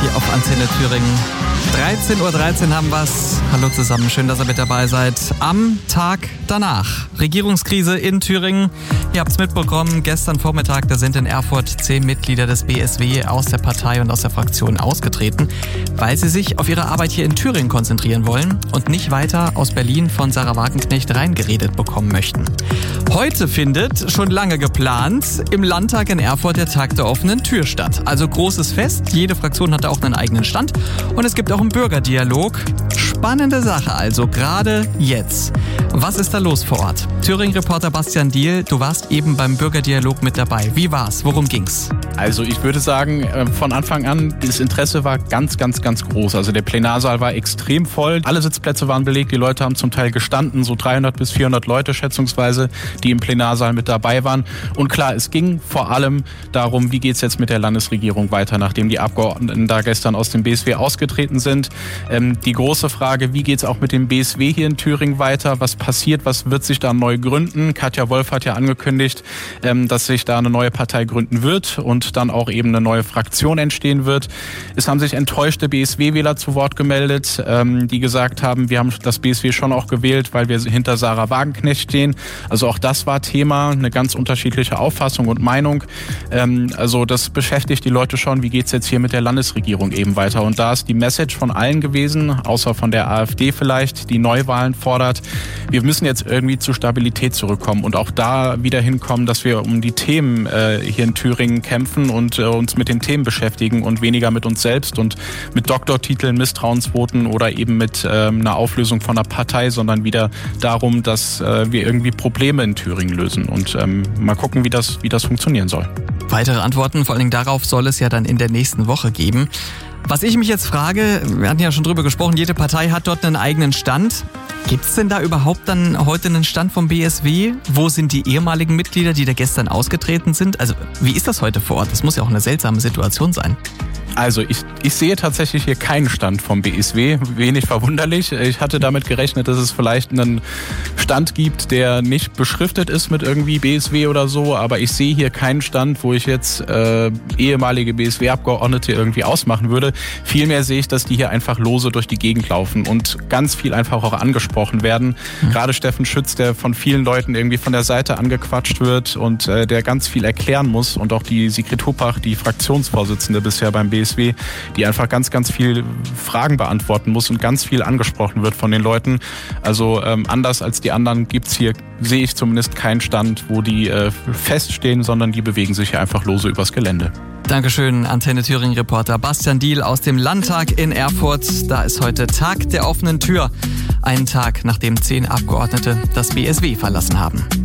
hier auf Antenne Thüringen. 13:13 Uhr haben wir's. Hallo zusammen, schön, dass ihr mit dabei seid. Am Tag danach. Regierungskrise in Thüringen. Ihr habt's mitbekommen, gestern Vormittag, da sind in Erfurt 10 Mitglieder des BSW aus der Partei und aus der Fraktion ausgetreten, weil sie sich auf ihre Arbeit hier in Thüringen konzentrieren wollen und nicht weiter aus Berlin von Sarah Wagenknecht reingeredet bekommen möchten. Heute findet, schon lange geplant, im Landtag in Erfurt der Tag der offenen Tür statt. Also großes Fest, jede Fraktion hat da auch einen eigenen Stand und es gibt auch einen Bürgerdialog. Spannende Sache also, gerade jetzt. Was ist da los vor Ort? Thüringen-Reporter Bastian Diehl, du warst eben beim Bürgerdialog mit dabei. Wie war's? Worum ging's? Also ich würde sagen, von Anfang an, das Interesse war ganz groß. Also der Plenarsaal war extrem voll. Alle Sitzplätze waren belegt. Die Leute haben zum Teil gestanden. So 300 bis 400 Leute schätzungsweise, die im Plenarsaal mit dabei waren. Und klar, es ging vor allem darum, wie geht's jetzt mit der Landesregierung weiter, nachdem die Abgeordneten da gestern aus dem BSW ausgetreten sind. Die große Frage, wie geht's auch mit dem BSW hier in Thüringen weiter? Was passiert? Was wird sich da neu gründen? Katja Wolf hat ja angekündigt, dass sich da eine neue Partei gründen wird und dann auch eben eine neue Fraktion entstehen wird. Es haben sich enttäuschte BSW-Wähler zu Wort gemeldet, die gesagt haben, wir haben das BSW schon auch gewählt, weil wir hinter Sarah Wagenknecht stehen. Also auch das war Thema, eine ganz unterschiedliche Auffassung und Meinung. Also das beschäftigt die Leute schon, wie geht's jetzt hier mit der Landesregierung eben weiter? Und da ist die Message von allen gewesen, außer von der AfD vielleicht, die Neuwahlen fordert. Wir müssen jetzt irgendwie zu Stabilität zurückkommen und auch da wieder hinkommen, dass wir um die Themen hier in Thüringen kämpfen und uns mit den Themen beschäftigen und weniger mit uns selbst und mit Doktortiteln, Misstrauensvoten oder eben mit einer Auflösung von einer Partei, sondern wieder darum, dass wir irgendwie Probleme in Thüringen lösen und mal gucken, wie das funktionieren soll. Weitere Antworten, vor allen Dingen darauf, soll es ja dann in der nächsten Woche geben. Was ich mich jetzt frage, wir hatten ja schon drüber gesprochen, jede Partei hat dort einen eigenen Stand. Gibt es denn da überhaupt dann heute einen Stand vom BSW? Wo sind die ehemaligen Mitglieder, die da gestern ausgetreten sind? Also wie ist das heute vor Ort? Das muss ja auch eine seltsame Situation sein. Also ich sehe tatsächlich hier keinen Stand vom BSW, wenig verwunderlich. Ich hatte damit gerechnet, dass es vielleicht einen Stand gibt, der nicht beschriftet ist mit irgendwie BSW oder so, aber ich sehe hier keinen Stand, wo ich jetzt ehemalige BSW-Abgeordnete irgendwie ausmachen würde. Vielmehr sehe ich, dass die hier einfach lose durch die Gegend laufen und ganz viel einfach auch angesprochen werden. Gerade Steffen Schütz, der von vielen Leuten irgendwie von der Seite angequatscht wird und der ganz viel erklären muss und auch die Sigrid Huppach, die Fraktionsvorsitzende bisher beim BSW, die einfach ganz viel Fragen beantworten muss und ganz viel angesprochen wird von den Leuten. Also anders als die anderen gibt's hier, sehe ich zumindest keinen Stand, wo die feststehen, sondern die bewegen sich hier einfach lose übers Gelände. Dankeschön, Antenne Thüringen-Reporter Bastian Diehl aus dem Landtag in Erfurt. Da ist heute Tag der offenen Tür. Einen Tag, nachdem 10 Abgeordnete das BSW verlassen haben.